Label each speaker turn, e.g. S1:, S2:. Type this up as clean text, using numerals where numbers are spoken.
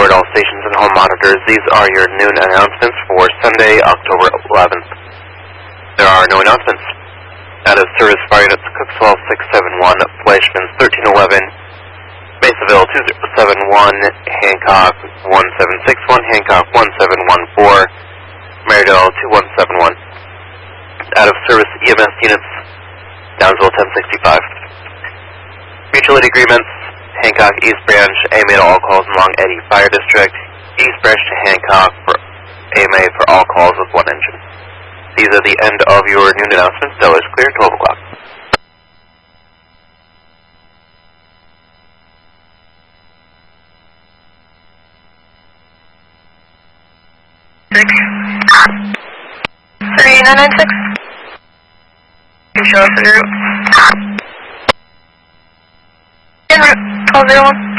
S1: alert all stations and home monitors. These are your noon announcements for Sunday, October 11th. There are no announcements. Out of service fire units Cooksville 671, Flashman's 1311, Masonville 2071, Hancock 1761, Hancock 1714, Marydale 2171. Out of service EMS units, Downsville 1065. Mutual aid agreements, Hancock East Branch, AMA to all calls along Eddy Fire District, East Branch to Hancock for AMA for all calls with one engine. These are the end of your noon announcements. Stellar's clear, 12 o'clock.
S2: Three 996. You show us en route. En route, 1201.